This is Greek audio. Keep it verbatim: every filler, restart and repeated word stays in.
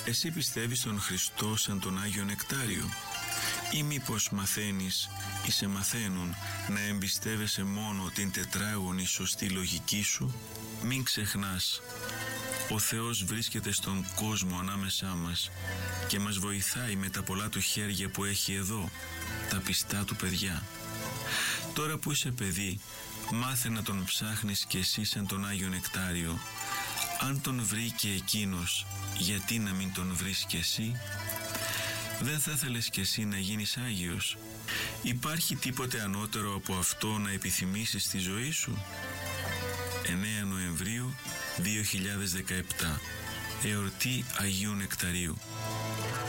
Εσύ πιστεύεις στον Χριστό σαν τον Άγιο Νεκτάριο, ή μήπως μαθαίνεις ή σε μαθαίνουν να εμπιστεύεσαι μόνο την τετράγωνη σωστή λογική σου? Μην ξεχνάς, ο Θεός βρίσκεται στον κόσμο ανάμεσά μας και μας βοηθάει με τα πολλά του χέρια που έχει εδώ, τα πιστά του παιδιά. Τώρα που είσαι παιδί, μάθε να τον ψάχνεις κι εσύ σαν τον Άγιο Νεκτάριο. Αν τον βρήκε εκείνος, γιατί να μην τον βρεις κι εσύ? Δεν θα ήθελες κι εσύ να γίνεις Άγιος? Υπάρχει τίποτε ανώτερο από αυτό να επιθυμήσεις τη ζωή σου? εννέα Νοεμβρίου δύο χιλιάδες δεκαεπτά, εορτή Αγίου Νεκταρίου.